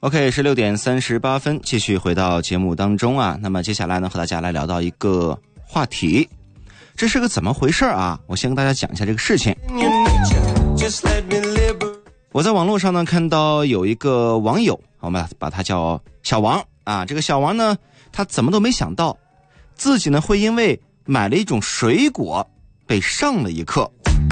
OK， 16点38分，继续回到节目当中啊。那么接下来呢，和大家来聊到一个话题，这是个怎么回事啊？我先跟大家讲一下这个事情。我在网络上呢看到有一个网友，我们把他叫小王啊。这个小王呢，他怎么都没想到，自己呢会因为买了一种水果被上了一课。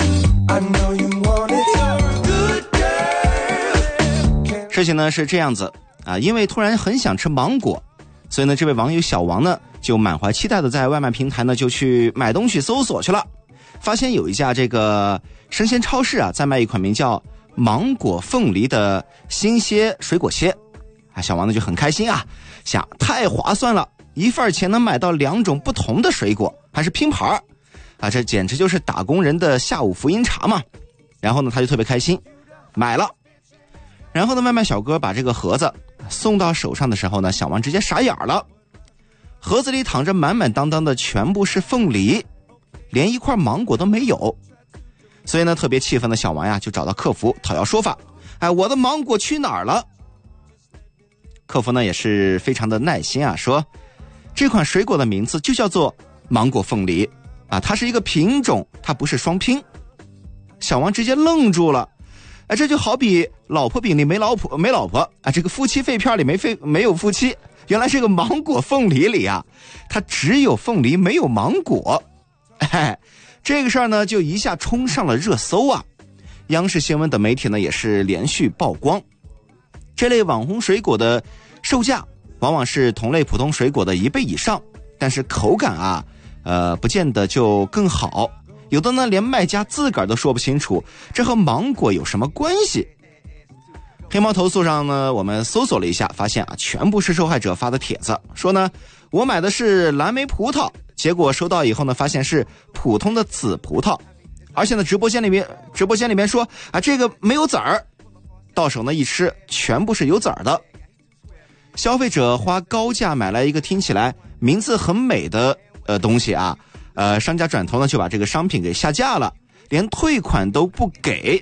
事情呢是这样子啊，因为突然很想吃芒果，所以呢这位网友小王呢就满怀期待的在外卖平台呢就去买东西搜索去了，发现有一家这个生鲜超市啊在卖一款名叫芒果凤梨的新鲜水果切啊，小王呢就很开心啊，想太划算了，一份钱能买到2种不同的水果，还是拼盘啊，这简直就是打工人的下午福音茶嘛。然后呢他就特别开心买了。然后呢外卖小哥把这个盒子送到手上的时候呢，小王直接傻眼了，盒子里躺着满满当当的全部是凤梨，连一块芒果都没有。所以呢特别气愤的小王呀就找到客服讨要说法，我的芒果去哪儿了？客服呢也是非常的耐心啊，说这款水果的名字就叫做芒果凤梨啊，它是一个品种，它不是双拼。小王直接愣住了，这就好比老婆饼里没老婆啊，这个夫妻肺片里没有夫妻，原来这个芒果凤梨里啊，它只有凤梨没有芒果。这个事儿呢就一下冲上了热搜啊，央视新闻等媒体呢也是连续曝光。这类网红水果的售价往往是同类普通水果的1倍以上，但是口感啊不见得就更好，有的呢连卖家自个儿都说不清楚这和芒果有什么关系。黑猫投诉上呢我们搜索了一下，发现啊全部是受害者发的帖子，说呢我买的是蓝莓葡萄，结果收到以后呢发现是普通的紫葡萄，而且呢直播间里面说啊这个没有籽儿，到手呢一吃全部是有籽儿的。消费者花高价买来一个听起来名字很美的东西啊，商家转头呢就把这个商品给下架了，连退款都不给。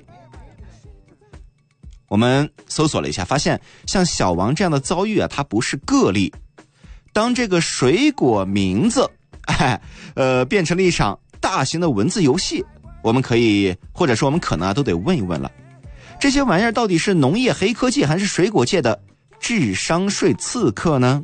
我们搜索了一下，发现像小王这样的遭遇啊，它不是个例。当这个水果名字变成了一场大型的文字游戏，我们可以或者说我们可能都得问一问了，这些玩意儿到底是农业黑科技还是水果界的智商税刺客呢？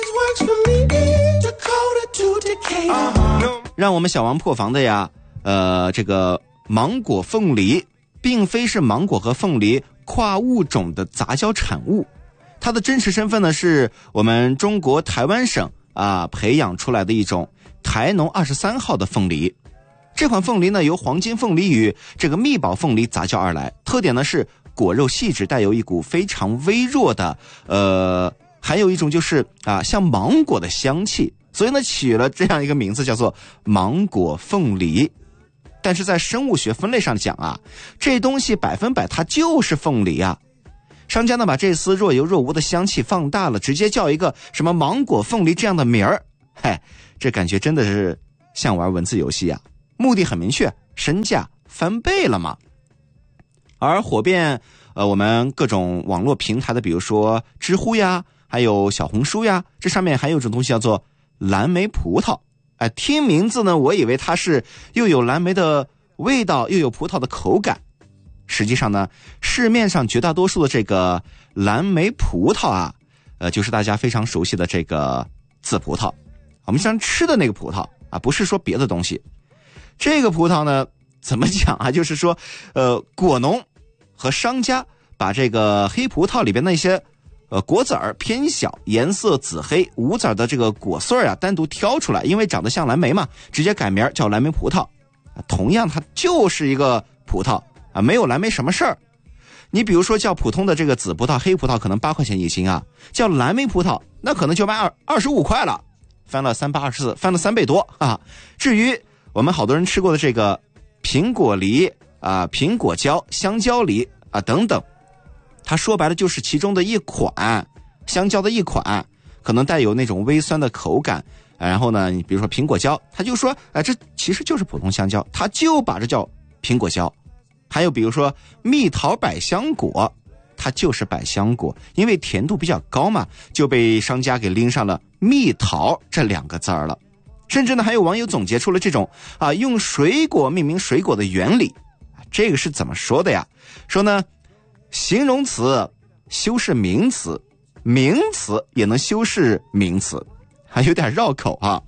让我们小王破防的呀，这个芒果凤梨并非是芒果和凤梨跨物种的杂交产物，它的真实身份呢是我们中国台湾省培养出来的一种台农23号的凤梨。这款凤梨呢由黄金凤梨与这个蜜宝凤梨杂交而来，特点呢是果肉细致，带有一股非常微弱的还有一种就是像芒果的香气，所以呢取了这样一个名字叫做芒果凤梨。但是在生物学分类上讲啊，这东西100%它就是凤梨啊。商家呢把这丝若有若无的香气放大了，直接叫一个什么芒果凤梨这样的名儿，这感觉真的是像玩文字游戏啊，目的很明确，身价翻倍了嘛。而火遍我们各种网络平台的，比如说知乎呀，还有小红书呀，这上面还有一种东西叫做蓝莓葡萄。听名字呢我以为它是又有蓝莓的味道又有葡萄的口感，实际上呢市面上绝大多数的这个蓝莓葡萄啊就是大家非常熟悉的这个紫葡萄，我们经常吃的那个葡萄啊，不是说别的东西。这个葡萄呢怎么讲啊，就是说果农和商家把这个黑葡萄里边那些果籽儿偏小，颜色紫黑，无籽的这个果穗啊单独挑出来，因为长得像蓝莓嘛，直接改名叫蓝莓葡萄。同样它就是一个葡萄啊，没有蓝莓什么事儿。你比如说叫普通的这个紫葡萄黑葡萄可能8块钱一斤啊，叫蓝莓葡萄那可能就卖25块了，翻了384，翻了3倍多啊。至于我们好多人吃过的这个苹果梨苹果椒、香蕉梨等等，它说白了就是其中的一款，香蕉的一款，可能带有那种微酸的口感。然后呢你比如说苹果椒，他就说这其实就是普通香蕉，他就把这叫苹果椒。还有比如说蜜桃百香果， 它就是百香果，因为甜度比较高嘛，就被商家给拎上了蜜桃这2个字了。甚至呢，还有网友总结出了这种用水果命名水果的原理。这个是怎么说的呀？说呢，形容词修饰名词，名词也能修饰名词，还有点绕口啊。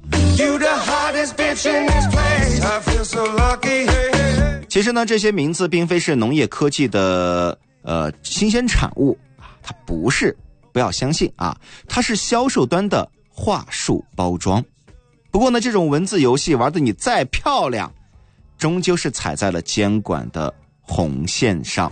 其实呢，这些名字并非是农业科技的新鲜产物，它不是，不要相信啊，它是销售端的话术包装。不过呢，这种文字游戏玩得你再漂亮，终究是踩在了监管的红线上。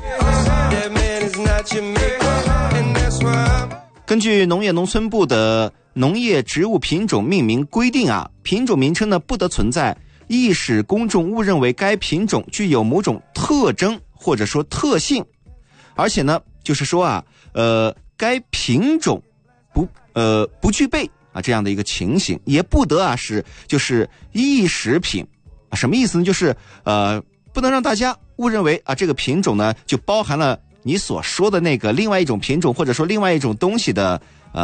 根据农业农村部的农业植物品种命名规定啊，品种名称呢不得存在易使公众误认为该品种具有某种特征或者说特性，而且呢，就是说啊，该品种不具备这样的一个情形，也不得就是易食品什么意思呢？就是不能让大家误认为这个品种呢就包含了你所说的那个另外一种品种或者说另外一种东西的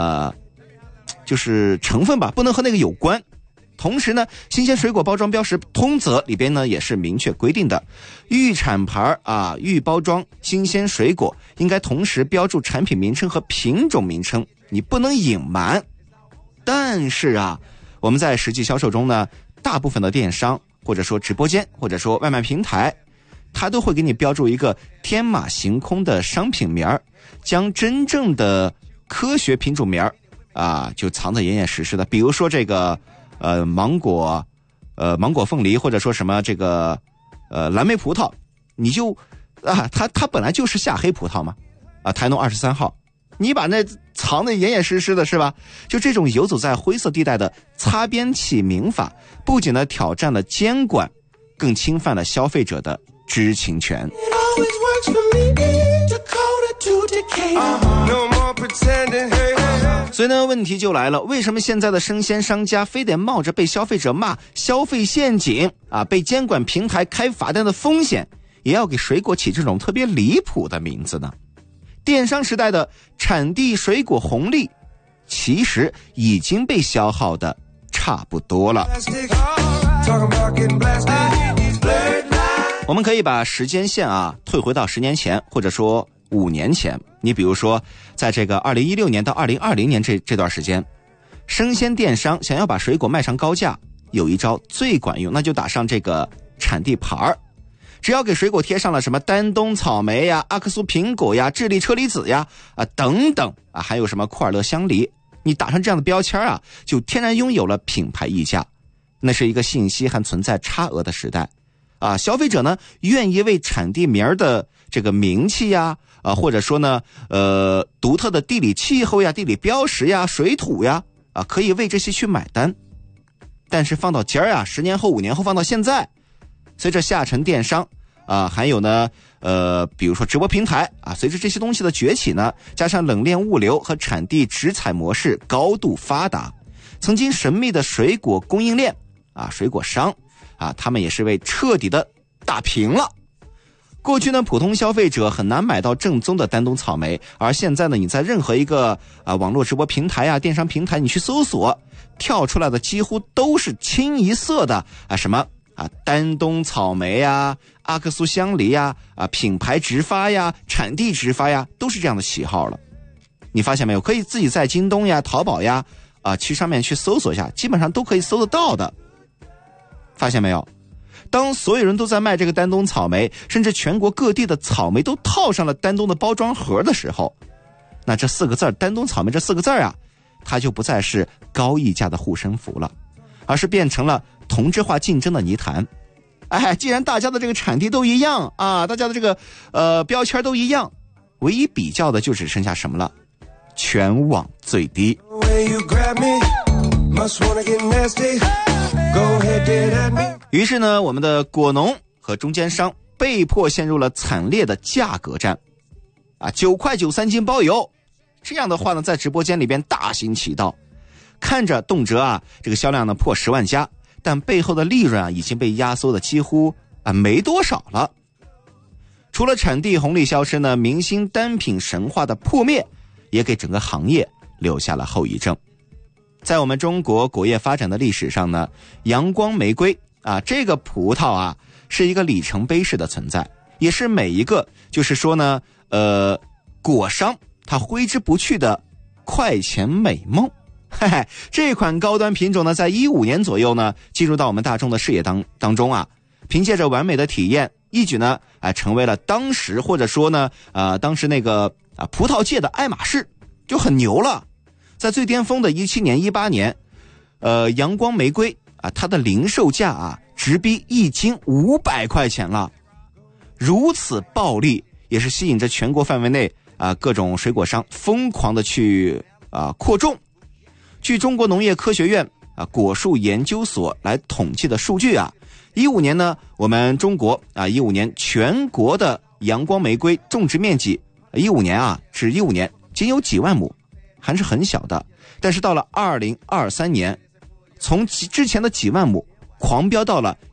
就是成分吧，不能和那个有关。同时呢，新鲜水果包装标识通则里边呢也是明确规定的，预产牌预包装新鲜水果应该同时标注产品名称和品种名称，你不能隐瞒。但是我们在实际销售中呢，大部分的电商或者说直播间或者说外卖平台，它都会给你标注一个天马行空的商品名，将真正的科学品种名就藏得严严实实的。比如说这个芒果凤梨，或者说什么这个蓝莓葡萄，你就它本来就是夏黑葡萄嘛，台农23号，你把那藏得严严实实的是吧？就这种游走在灰色地带的擦边起名法，不仅呢挑战了监管，更侵犯了消费者的知情权。所以呢，问题就来了，为什么现在的生鲜商家非得冒着被消费者骂消费陷阱被监管平台开罚单的风险，也要给水果起这种特别离谱的名字呢？电商时代的产地水果红利其实已经被消耗的差不多了。我们可以把时间线退回到10年前，或者说5年前。你比如说在这个2016年到2020年这段时间，生鲜电商想要把水果卖上高价，有一招最管用，那就打上这个产地牌。只要给水果贴上了什么丹东草莓呀、阿克苏苹果呀、智利车厘子呀等等还有什么库尔勒香梨，你打上这样的标签就天然拥有了品牌溢价。那是一个信息还存在差额的时代消费者呢愿意为产地名的这个名气呀或者说呢独特的地理气候呀、地理标识呀、水土呀可以为这些去买单。但是放到今儿10年后5年后放到现在，随着下沉电商还有呢比如说直播平台随着这些东西的崛起呢，加上冷链物流和产地直采模式高度发达，曾经神秘的水果供应链水果商他们也是被彻底的打平了。过去呢，普通消费者很难买到正宗的丹东草莓，而现在呢，你在任何一个网络直播平台电商平台，你去搜索，跳出来的几乎都是清一色的什么丹东草莓呀、阿克苏香梨呀、品牌直发呀、产地直发呀，都是这样的喜好了。你发现没有？可以自己在京东呀、淘宝呀去上面去搜索一下，基本上都可以搜得到的。发现没有？当所有人都在卖这个丹东草莓，甚至全国各地的草莓都套上了丹东的包装盒的时候，那这4个字丹东草莓这4个字它就不再是高溢价的护身符了，而是变成了同质化竞争的泥潭。既然大家的这个产地都一样大家的这个标签都一样，唯一比较的就只剩下什么了？全网最低。于是呢，我们的果农和中间商被迫陷入了惨烈的价格战9块93斤包邮，这样的话呢，在直播间里边大行其道，看着动辄这个销量呢破10万加，但背后的利润已经被压缩的几乎没多少了。 除了产地红利消失呢，明星单品神话的破灭也给整个行业留下了后遗症。在我们中国果业发展的历史上呢，阳光玫瑰这个葡萄啊是一个里程碑式的存在，也是每一个就是说呢果商他挥之不去的快钱美梦。这款高端品种呢，在15年左右呢进入到我们大众的视野当中啊，凭借着完美的体验，一举呢成为了当时或者说呢当时那个葡萄界的爱马仕，就很牛了。在最巅峰的17年18年阳光玫瑰它的零售价直逼1斤500块钱了。如此暴利也是吸引着全国范围内各种水果商疯狂的去扩种。据中国农业科学院果树研究所来统计的数据15年呢，我们中国15年全国的阳光玫瑰种植面积15年是15年仅有几万亩，还是很小的。但是到了2023年，从之前的几万亩狂飙到了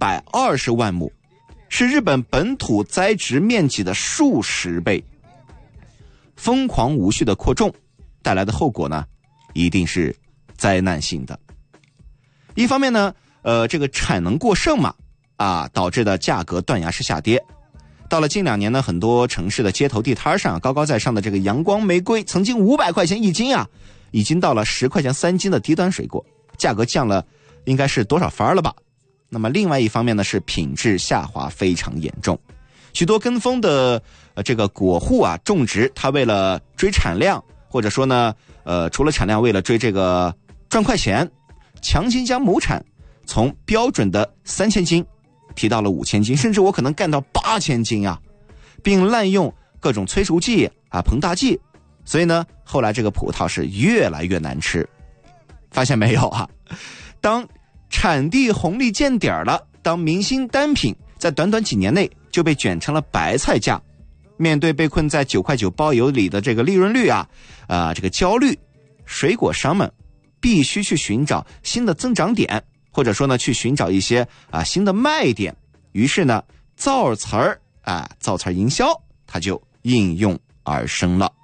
120万亩，是日本本土栽植面积的数十倍。疯狂无序的扩种带来的后果呢，一定是灾难性的。一方面呢这个产能过剩嘛导致的价格断崖式下跌。到了近2年呢，很多城市的街头地摊上高高在上的这个阳光玫瑰，曾经500块钱1斤已经到了10块钱3斤的低端水果，价格降了应该是多少番了吧。那么另外一方面呢，是品质下滑非常严重。许多跟风的这个果户种植，他为了追产量，或者说呢除了产量为了追这个赚快钱，强行将亩产从标准的3000斤提到了5000斤，甚至我可能干到8000斤并滥用各种催熟剂膨大剂。所以呢后来这个葡萄是越来越难吃。发现没有当产地红利见底了，当明星单品在短短几年内就被卷成了白菜价，面对被困在9块9包邮里的这个利润率这个焦虑，水果商们必须去寻找新的增长点，或者说呢去寻找一些新的卖点。于是呢造词儿造词营销它就应用而生了。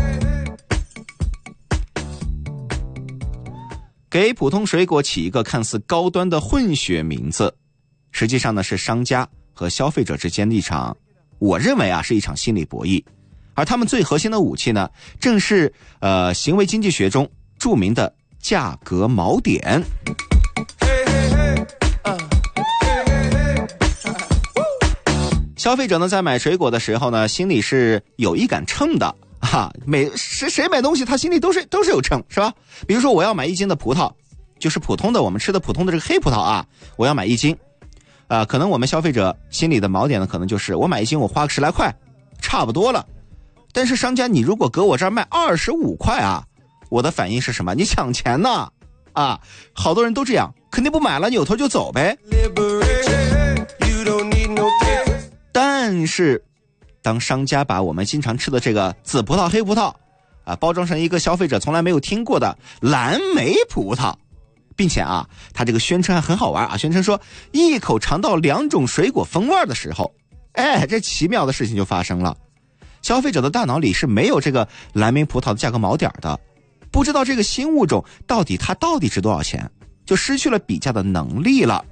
给普通水果起一个看似高端的混血名字，实际上呢是商家和消费者之间的一场，我认为是一场心理博弈。而他们最核心的武器呢，正是行为经济学中著名的价格锚点。消费者呢在买水果的时候呢，心里是有一杆秤的谁买东西他心里都是有秤，是吧？比如说我要买1斤的葡萄，就是普通的我们吃的普通的这个黑葡萄我要买1斤可能我们消费者心里的锚点呢，可能就是我买1斤我花个10来块差不多了。但是商家你如果搁我这儿卖25块我的反应是什么？你抢钱呢好多人都这样，肯定不买了，扭头就走呗。但是当商家把我们经常吃的这个紫葡萄黑葡萄包装成一个消费者从来没有听过的蓝莓葡萄，并且他这个宣称还很好玩宣称说一口尝到2种水果风味的时候，这奇妙的事情就发生了。消费者的大脑里是没有这个蓝莓葡萄的价格锚点的，不知道这个新物种到底值多少钱，就失去了比价的能力了。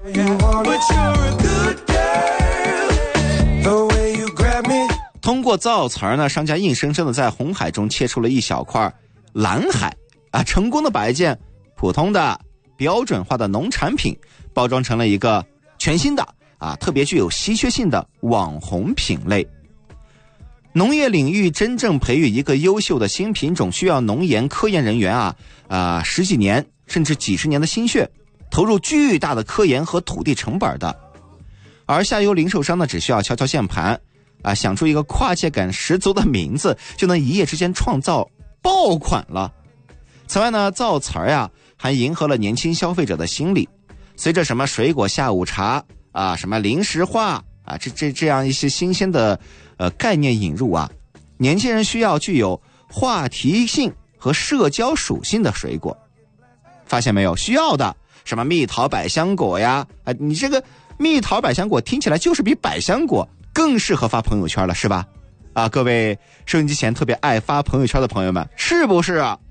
通过造词儿呢，商家硬生生的在红海中切出了一小块蓝海成功的把一件普通的标准化的农产品包装成了一个全新的特别具有稀缺性的网红品类。农业领域真正培育一个优秀的新品种，需要农研科研人员10几年甚至几十年的心血，投入巨大的科研和土地成本的。而下游零售商呢，只需要敲敲键盘想出一个跨界感十足的名字，就能一夜之间创造爆款了。此外呢，造词儿还迎合了年轻消费者的心理。随着什么水果下午茶什么零食化这样一些新鲜的概念引入年轻人需要具有话题性和社交属性的水果。发现没有？需要的什么蜜桃百香果呀你这个蜜桃百香果听起来就是比百香果更适合发朋友圈了，是吧？啊，各位收音机前特别爱发朋友圈的朋友们，是不是啊？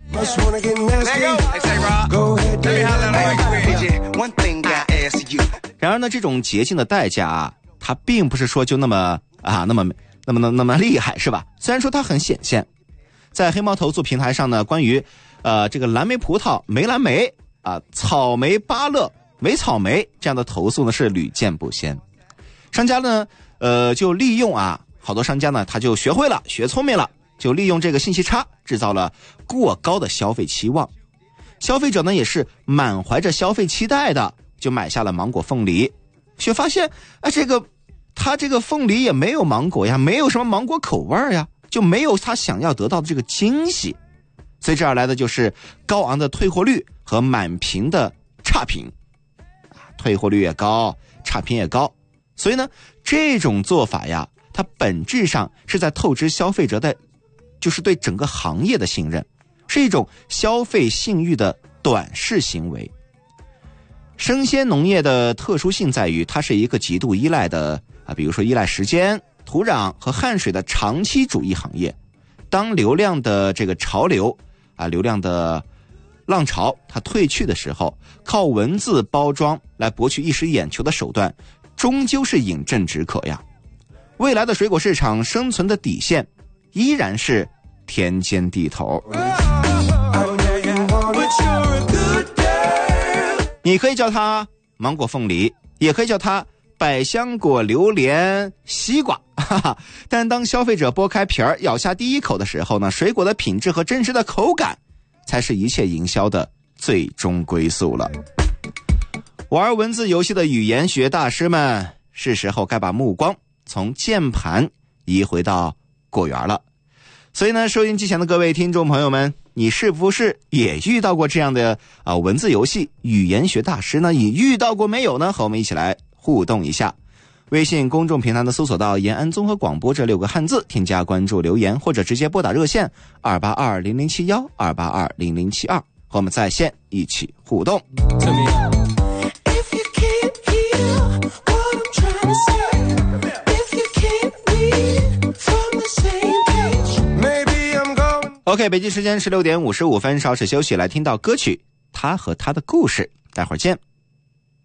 然而呢，这种捷径的代价啊，它并不是说就那么厉害，是吧？虽然说它很显现，在黑猫投诉平台上呢，关于这个蓝莓葡萄、梅蓝莓啊、草莓芭乐、莓草莓这样的投诉呢是屡见不鲜。商家呢，就利用好多商家呢他就学会了，学聪明了，就利用这个信息差制造了过高的消费期望。消费者呢也是满怀着消费期待的，就买下了芒果凤梨，却发现他这个凤梨也没有芒果呀，没有什么芒果口味呀，就没有他想要得到的这个惊喜。随之而来的就是高昂的退货率和满屏的差评，退货率也高，差评也高。所以呢，这种做法呀，它本质上是在透支消费者的，就是对整个行业的信任，是一种消费信誉的短视行为。生鲜农业的特殊性在于，它是一个极度依赖的比如说依赖时间、土壤和汗水的长期主义行业。当流量的这个潮流流量的浪潮它退去的时候，靠文字包装来博取一时眼球的手段，终究是饮鸩止渴呀。未来的水果市场生存的底线依然是田间地头。你可以叫它芒果凤梨，也可以叫它百香果、榴莲、西瓜，但当消费者剥开皮儿咬下第一口的时候呢，水果的品质和真实的口感才是一切营销的最终归宿了。玩文字游戏的语言学大师们，是时候该把目光从键盘移回到果园了。所以呢，收音机前的各位听众朋友们，你是不是也遇到过这样的文字游戏语言学大师呢？你遇到过没有呢？和我们一起来互动一下。微信公众平台的搜索到延安综合广播这6个汉字，添加关注留言，或者直接拨打热线2820071 2820072，和我们在线一起互动。OK， 北京时间16点55分，稍事休息，来听到歌曲《他和他的故事》，待会儿见。